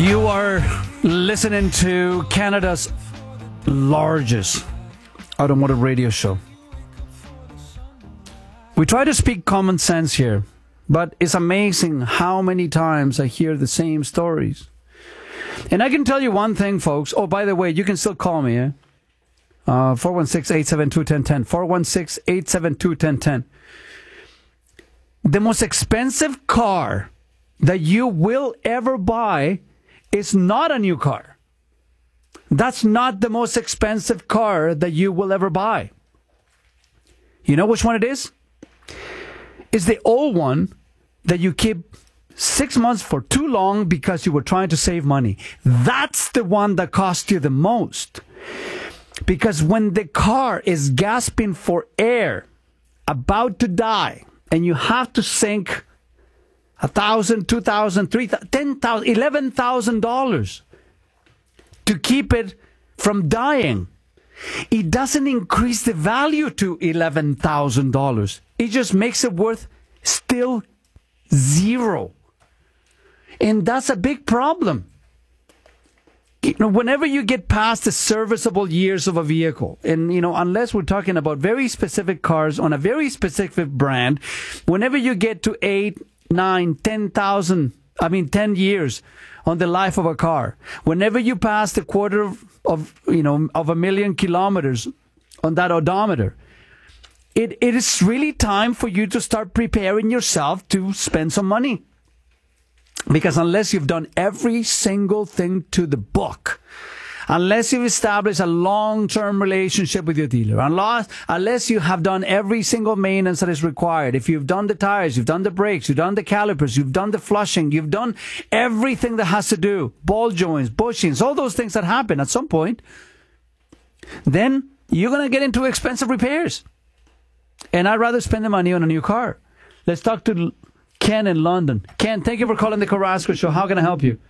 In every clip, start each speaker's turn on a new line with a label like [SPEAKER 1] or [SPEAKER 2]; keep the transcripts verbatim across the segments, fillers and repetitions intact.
[SPEAKER 1] You are listening to Canada's largest automotive radio show. We try to speak common sense here, but it's amazing how many times I hear the same stories. And I can tell you one thing, folks. Oh, by the way, you can still call me, eh? Uh, four one six, eight seven two, one zero one zero. four one six, eight seven two, one zero one zero. The most expensive car that you will ever buy is not a new car. That's not the most expensive car that you will ever buy. You know which one it is? It's the old one that you keep six months for too long because you were trying to save money. That's the one that cost you the most. Because when the car is gasping for air, about to die, and you have to sink a thousand, two thousand, three thousand, ten thousand, eleven thousand dollars to keep it from dying, it doesn't increase the value to eleven thousand dollars. It just makes it worth still zero. And that's a big problem. You know, whenever you get past the serviceable years of a vehicle, and, you know, unless we're talking about very specific cars on a very specific brand, whenever you get to eight, nine, ten thousand, I mean, ten years on the life of a car, whenever you pass the quarter of, of you know, of a million kilometers on that odometer, it, it is really time for you to start preparing yourself to spend some money. Because unless you've done every single thing to the book, unless you've established a long-term relationship with your dealer, unless, unless you have done every single maintenance that is required, if you've done the tires, you've done the brakes, you've done the calipers, you've done the flushing, you've done everything that has to do, ball joints, bushings, all those things that happen at some point, then you're going to get into expensive repairs. And I'd rather spend the money on a new car. Let's talk to Ken in London. Ken, thank you for calling the Carrasco Show. How can I help you?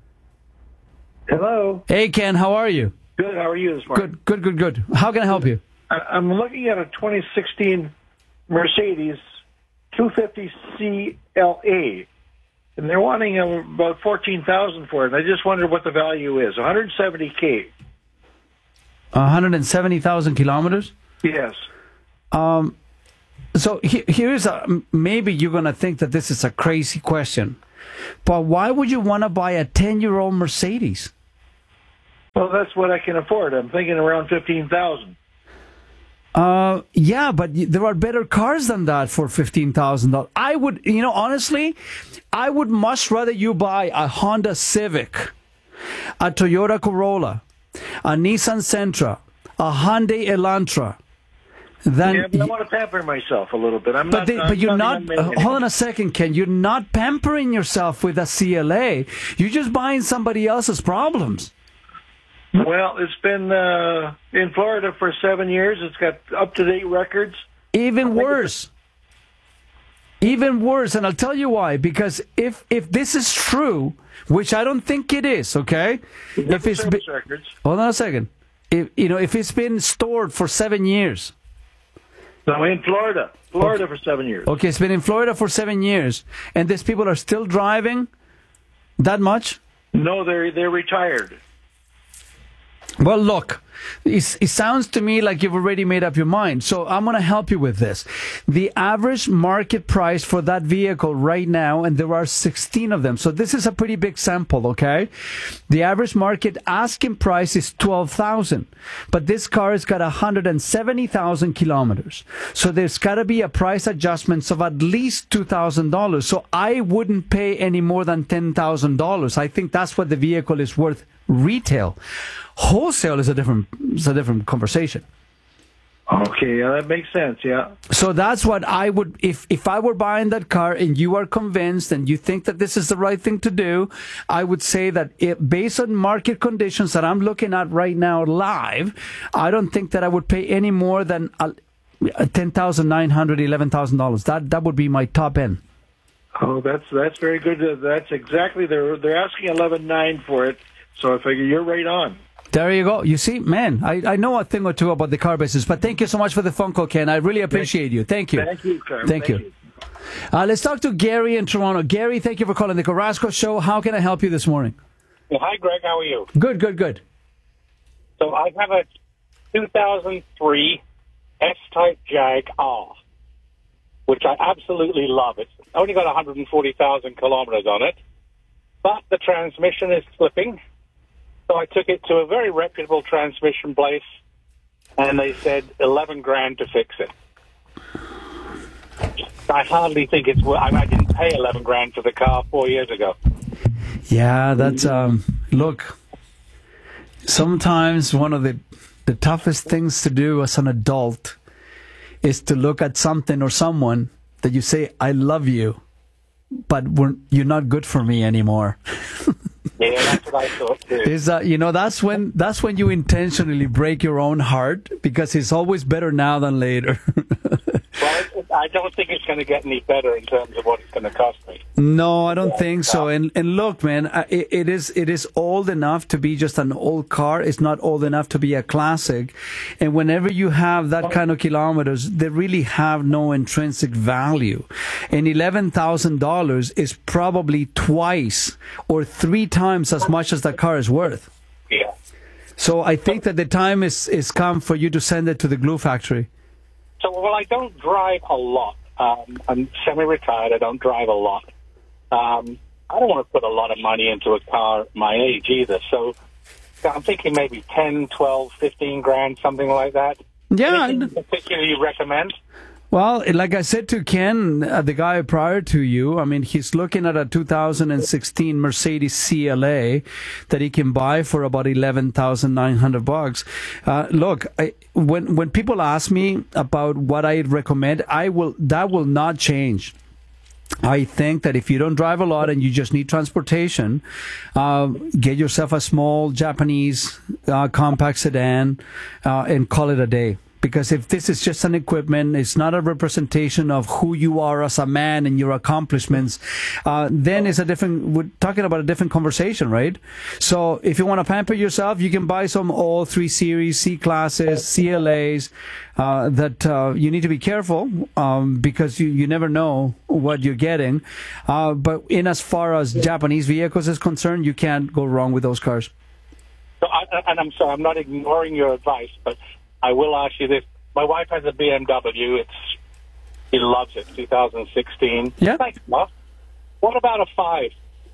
[SPEAKER 2] Hello.
[SPEAKER 1] Hey, Ken, how are you?
[SPEAKER 2] Good. How are you this morning?
[SPEAKER 1] Good, good, good, good. How can I help you?
[SPEAKER 2] I'm looking at a twenty sixteen Mercedes two fifty C L A, and they're wanting about fourteen thousand dollars for it. And I just wonder what the value is. one hundred seventy thousand.
[SPEAKER 1] one hundred seventy thousand kilometers?
[SPEAKER 2] Yes.
[SPEAKER 1] Um. So he, here's a, maybe you're going to think that this is a crazy question, but why would you want to buy a ten-year-old Mercedes?
[SPEAKER 2] Well, that's what I can afford. I'm thinking around fifteen thousand
[SPEAKER 1] Uh,
[SPEAKER 2] dollars.
[SPEAKER 1] yeah, but there are better cars than that for fifteen thousand dollars. I would, you know, honestly, I would much rather you buy a Honda Civic, a Toyota Corolla, a Nissan Sentra, a Hyundai Elantra. Then,
[SPEAKER 2] yeah, but I want to pamper myself a little bit. I'm
[SPEAKER 1] but
[SPEAKER 2] not.
[SPEAKER 1] they,
[SPEAKER 2] I'm
[SPEAKER 1] but you're not.
[SPEAKER 2] not
[SPEAKER 1] Uh, hold on a second, Ken. You're not pampering yourself with a C L A. You're just buying somebody else's problems.
[SPEAKER 2] Well, it's been uh, in Florida for seven years. It's got up-to-date records.
[SPEAKER 1] Even worse. Even worse, and I'll tell you why. Because if if this is true, which I don't think it is, okay? If it's been,
[SPEAKER 2] records.
[SPEAKER 1] hold on a second. If you know, if it's been stored for seven years.
[SPEAKER 2] No, in Florida. Florida
[SPEAKER 1] okay.
[SPEAKER 2] for seven years.
[SPEAKER 1] Okay, it's been in Florida for seven years, and these people are still driving that much?
[SPEAKER 2] No, they're they're retired.
[SPEAKER 1] Well, look, it, it sounds to me like you've already made up your mind. So I'm going to help you with this. The average market price for that vehicle right now, and there are sixteen of them. So this is a pretty big sample, okay? The average market asking price is twelve thousand dollars. But this car has got one hundred seventy thousand kilometers. So there's got to be a price adjustment of at least two thousand dollars. So I wouldn't pay any more than ten thousand dollars. I think that's what the vehicle is worth retail. Wholesale is a different, is a different conversation.
[SPEAKER 2] Okay, yeah, that makes sense, yeah.
[SPEAKER 1] So that's what I would, if, if I were buying that car and you are convinced and you think that this is the right thing to do, I would say that it, based on market conditions that I'm looking at right now live, I don't think that I would pay any more than uh, ten thousand nine hundred dollars, eleven thousand dollars. That, that would be my top end.
[SPEAKER 2] Oh, that's that's very good. That's exactly, they're, they're asking eleven nine for it, so I figure you're right on.
[SPEAKER 1] There you go. You see, man, I, I know a thing or two about the car business, but thank you so much for the phone call, Ken. I really appreciate you. Thank you.
[SPEAKER 2] Thank you, Carl.
[SPEAKER 1] Thank, thank you. you. Uh, let's talk to Gary in Toronto. Gary, thank you for calling the Carrasco Show. How can I help you this morning?
[SPEAKER 3] Yeah, hi, Greg. How are you?
[SPEAKER 1] Good, good, good.
[SPEAKER 3] So I have a two thousand three S-Type Jag R, which I absolutely love. It's only got one hundred forty thousand kilometers on it, but the transmission is slipping. So I took it to a very reputable transmission place, and they said eleven grand to fix it. I hardly think it's worth. I, mean, I didn't pay eleven grand for the car four years ago.
[SPEAKER 1] Yeah, that's um. Look, sometimes one of the the toughest things to do as an adult is to look at something or someone that you say, "I love you," but we're, you're not good for me anymore.
[SPEAKER 3] Yeah, that's what I thought too.
[SPEAKER 1] Is that, you know, that's when that's when you intentionally break your own heart, because it's always better now than later.
[SPEAKER 3] Well, I don't think it's going to get any better in terms of what it's going to cost me.
[SPEAKER 1] No, I don't think so. And and look, man, it, it is it is old enough to be just an old car. It's not old enough to be a classic. And whenever you have that kind of kilometers, they really have no intrinsic value. And eleven thousand dollars is probably twice or three times as much as the car is worth.
[SPEAKER 3] Yeah.
[SPEAKER 1] So I think that the time is is come for you to send it to the glue factory.
[SPEAKER 3] So, well, I don't drive a lot. Um, I'm semi-retired. I don't drive a lot. Um, I don't want to put a lot of money into a car my age either. So I'm thinking maybe ten, twelve, fifteen grand, something like that.
[SPEAKER 1] Yeah.
[SPEAKER 3] Anything particularly you recommend?
[SPEAKER 1] Well, like I said to Ken, uh, the guy prior to you, I mean, he's looking at a two thousand sixteen Mercedes C L A that he can buy for about eleven thousand nine hundred bucks. Uh, look, I, when when people ask me about what I recommend, I will that will not change. I think that if you don't drive a lot and you just need transportation, uh, get yourself a small Japanese uh, compact sedan uh, and call it a day. Because if this is just an equipment, it's not a representation of who you are as a man and your accomplishments, uh, then it's a different, we're talking about a different conversation, right? So if you want to pamper yourself, you can buy some all three series, C classes, C L As, uh, that, uh, you need to be careful, um, because you, you never know what you're getting. Uh, but in as far as Japanese vehicles is concerned, you can't go wrong with those cars.
[SPEAKER 3] So I, and I'm sorry, I'm not ignoring your advice, but I will ask you this. My wife has a B M W. It's She loves it, two thousand sixteen.
[SPEAKER 1] Yeah.
[SPEAKER 3] Thanks, Ma. What about a five?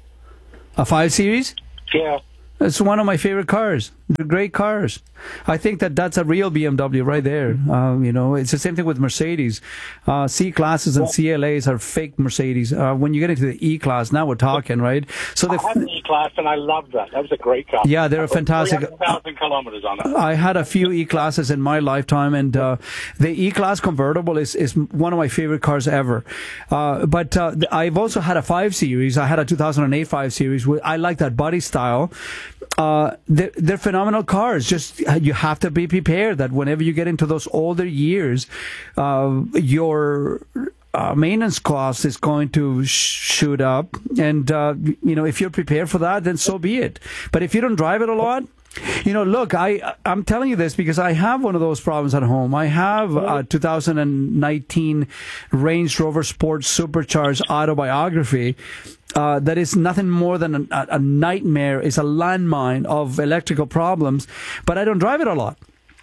[SPEAKER 1] A five series?
[SPEAKER 3] Yeah.
[SPEAKER 1] It's one of my favorite cars. They're great cars. I think that that's a real B M W right there. Um, you know, it's the same thing with Mercedes. Uh, C classes and C L As are fake Mercedes. Uh, when you get into the E class, now we're talking, right? So
[SPEAKER 3] I had an E class and I loved that. That was a great car.
[SPEAKER 1] Yeah, they're fantastic.
[SPEAKER 3] three hundred thousand kilometers on it.
[SPEAKER 1] I had a few E classes in my lifetime, and uh, the E class convertible is, is one of my favorite cars ever. Uh, but uh, I've also had a five series. I had a two thousand eight five series. I like that body style. Uh, they're, they're phenomenal cars. Just you have to be prepared that whenever you get into those older years, uh, your uh, maintenance cost is going to sh- shoot up. And, uh, you know, if you're prepared for that, then so be it. But if you don't drive it a lot, you know, look, I, I'm telling you this because I have one of those problems at home. I have a two thousand nineteen Range Rover Sport Supercharged autobiography. Uh, that is nothing more than a, a nightmare. It's a landmine of electrical problems, but I don't drive it a lot.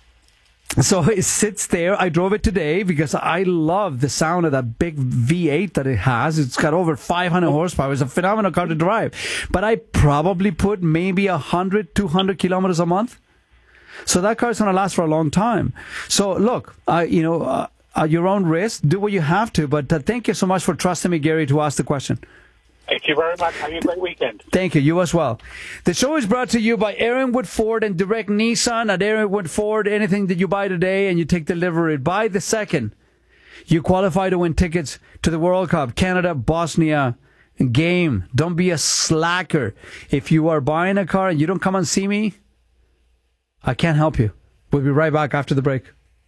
[SPEAKER 1] So it sits there. I drove it today because I love the sound of that big V eight that it has. It's got over five hundred horsepower. It's a phenomenal car to drive. But I probably put maybe one hundred, two hundred kilometers a month. So that car is going to last for a long time. So look, I, you know, uh, at your own risk, do what you have to. But uh, thank you so much for trusting me, Gary, to ask the question.
[SPEAKER 3] Thank you very much. Have a great weekend.
[SPEAKER 1] Thank you. You as well. The show is brought to you by Aaron Wood Ford and Direct Nissan. At Aaron Wood Ford, anything that you buy today and you take delivery by the second, you qualify to win tickets to the World Cup, Canada, Bosnia game. Don't be a slacker. If you are buying a car and you don't come and see me, I can't help you. We'll be right back after the break.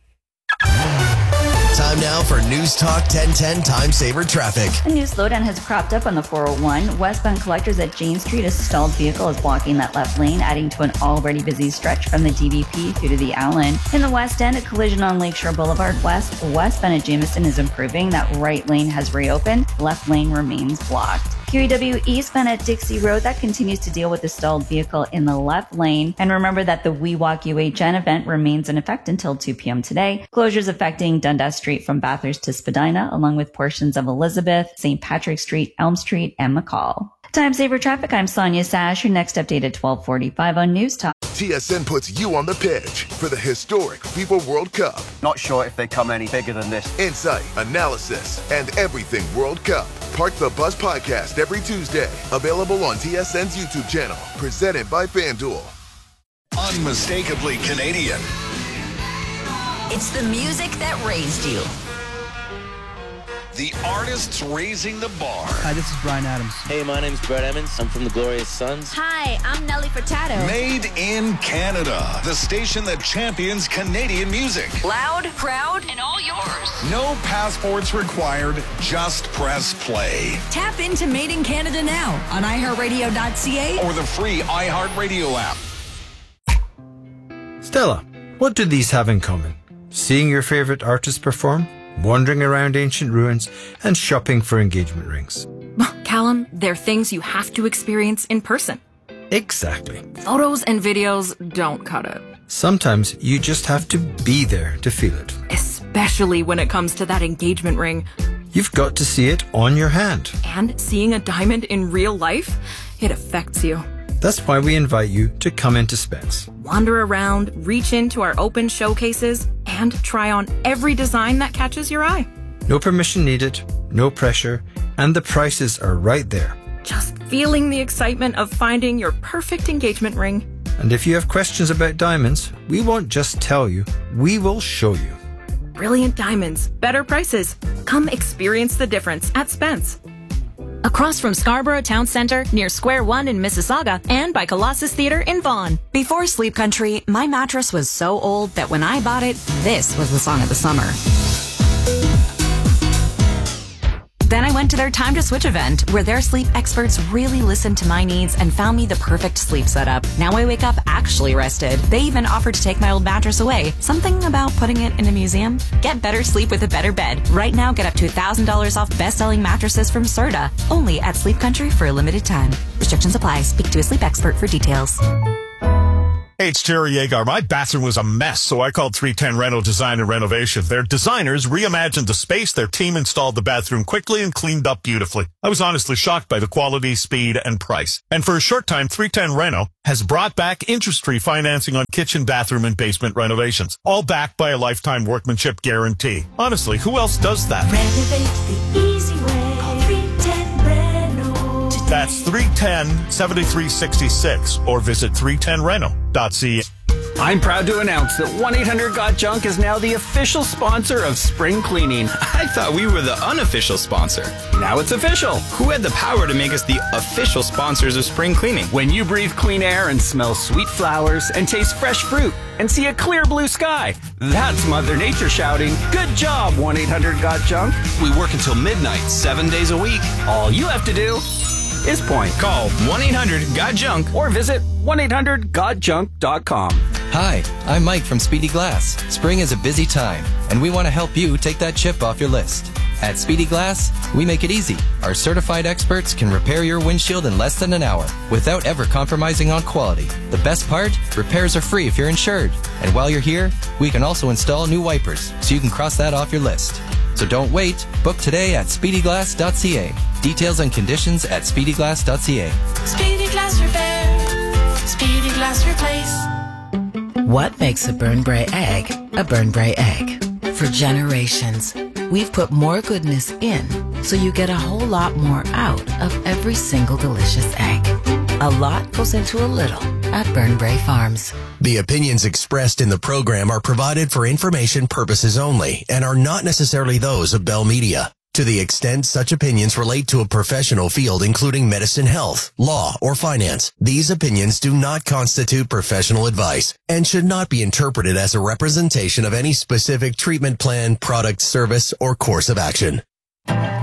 [SPEAKER 4] Time now for News Talk ten ten Time Saver Traffic.
[SPEAKER 5] A new slowdown has cropped up on the four oh one. Westbound collectors at Jane Street. A stalled vehicle is blocking that left lane, adding to an already busy stretch from the D V P through to the Allen. In the West End, a collision on Lakeshore Boulevard West. Westbound at Jameson is improving. That right lane has reopened. Left lane remains blocked. Q E W eastbound at Dixie Road, that continues to deal with the stalled vehicle in the left lane. And remember that the We Walk U H N event remains in effect until two p.m. today. Closures affecting Dundas Street from Bathurst to Spadina, along with portions of Elizabeth, Saint Patrick Street, Elm Street, and McCall. Time Saver Traffic, I'm Sonia Sash. Your next update at twelve forty-five on News Talk.
[SPEAKER 6] T S N puts you on the pitch for the historic FIFA World Cup.
[SPEAKER 7] Not sure if they come any bigger than this.
[SPEAKER 6] Insight, analysis, and everything World Cup. Park the Bus podcast every Tuesday. Available on T S N's YouTube channel. Presented by FanDuel.
[SPEAKER 4] Unmistakably Canadian.
[SPEAKER 8] It's the music that raised you.
[SPEAKER 4] The artists raising the bar.
[SPEAKER 1] Hi, this is Brian Adams.
[SPEAKER 9] Hey, my name's Brett Emmons. I'm from the Glorious Sons.
[SPEAKER 8] Hi, I'm Nelly Furtado.
[SPEAKER 4] Made in Canada. The station that champions Canadian music.
[SPEAKER 8] Loud, proud, and all yours.
[SPEAKER 4] No passports required. Just press play.
[SPEAKER 8] Tap into Made in Canada now on i heart radio dot c a
[SPEAKER 4] Or the free iHeartRadio app.
[SPEAKER 10] Stella, what do these have in common? Seeing your favorite artist perform, wandering around ancient ruins, and shopping for engagement rings.
[SPEAKER 11] Callum, they're things you have to experience in person.
[SPEAKER 10] Exactly.
[SPEAKER 11] Photos and videos don't cut it.
[SPEAKER 10] Sometimes you just have to be there to feel it.
[SPEAKER 11] Especially when it comes to that engagement ring.
[SPEAKER 10] You've got to see it on your hand.
[SPEAKER 11] And seeing a diamond in real life, it affects you.
[SPEAKER 10] That's why we invite you to come into Spence.
[SPEAKER 11] Wander around, reach into our open showcases, and try on every design that catches your eye.
[SPEAKER 10] No permission needed, no pressure, and the prices are right there.
[SPEAKER 11] Just feeling the excitement of finding your perfect engagement ring.
[SPEAKER 10] And if you have questions about diamonds, we won't just tell you, we will show you.
[SPEAKER 11] Brilliant diamonds, better prices. Come experience the difference at Spence.
[SPEAKER 12] Across from Scarborough Town Centre, near Square One in Mississauga, and by Colossus Theatre in Vaughan.
[SPEAKER 13] Before Sleep Country, my mattress was so old that when I bought it, this was the song of the summer. Then I went to their Time to Switch event, where their sleep experts really listened to my needs and found me the perfect sleep setup. Now I wake up actually rested. They even offered to take my old mattress away. Something about putting it in a museum? Get better sleep with a better bed. Right now, get up to one thousand dollars off best-selling mattresses from Serta. Only at Sleep Country for a limited time. Restrictions apply. Speak to a sleep expert for details.
[SPEAKER 14] Hey, it's Jerry Yeagar. My bathroom was a mess, so I called three ten Reno Design and Renovation. Their designers reimagined the space, their team installed the bathroom quickly and cleaned up beautifully. I was honestly shocked by the quality, speed, and price. And for a short time, three ten Reno has brought back interest-free financing on kitchen, bathroom, and basement renovations, all backed by a lifetime workmanship guarantee. Honestly, who else does that?
[SPEAKER 15] Renovate the easy way. Call three ten Reno.
[SPEAKER 14] That's three one zero, seven three six six or visit three ten reno dot c a.
[SPEAKER 16] I'm proud to announce that one eight hundred got junk is now the official sponsor of spring cleaning.
[SPEAKER 17] I thought we were the unofficial sponsor.
[SPEAKER 16] Now it's official.
[SPEAKER 17] Who had the power to make us the official sponsors of spring cleaning?
[SPEAKER 16] When you breathe clean air and smell sweet flowers and taste fresh fruit and see a clear blue sky, that's Mother Nature shouting, "Good job, one eight hundred got junk."
[SPEAKER 17] We work until midnight, seven days a week.
[SPEAKER 16] All you have to do is point.
[SPEAKER 17] Call one eight hundred got junk
[SPEAKER 16] or visit one eight hundred got junk dot com.
[SPEAKER 18] Hi, I'm Mike from Speedy Glass. Spring is a busy time, and we want to help you take that chip off your list. At Speedy Glass, we make it easy. Our certified experts can repair your windshield in less than an hour without ever compromising on quality. The best part? Repairs are free if you're insured. And while you're here, we can also install new wipers, so you can cross that off your list. So don't wait. Book today at speedy glass dot c a. Details and conditions at speedy glass dot c a.
[SPEAKER 15] Speedy Glass Repair. Speedy Glass Replace.
[SPEAKER 19] What makes a Burn Bray egg a Burn Bray egg? For generations, we've put more goodness in, so you get a whole lot more out of every single delicious egg. A lot goes into a little at Burn Bray Farms.
[SPEAKER 4] The opinions expressed in the program are provided for information purposes only and are not necessarily those of Bell Media. To the extent such opinions relate to a professional field, including medicine, health, law, or finance, these opinions do not constitute professional advice and should not be interpreted as a representation of any specific treatment plan, product, service, or course of action.